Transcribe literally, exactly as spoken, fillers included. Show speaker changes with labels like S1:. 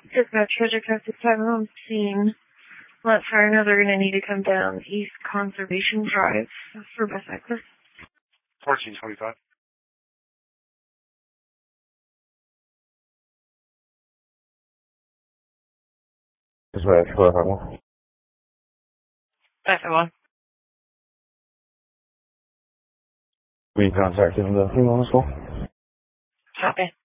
S1: Dispatch, Project Cast is time home scene. Let's fire now. They're going to need to come down East Conservation Drive for best access.
S2: fourteen twenty-five.
S3: Dispatch, five five one.
S1: five five one.
S3: We contacted the female in the school.
S1: Copy.